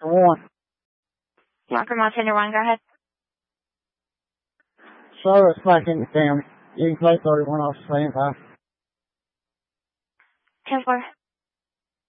1. Locker Montana 1, go ahead. Service back in the family. You can play 31 off the same time. 10-4.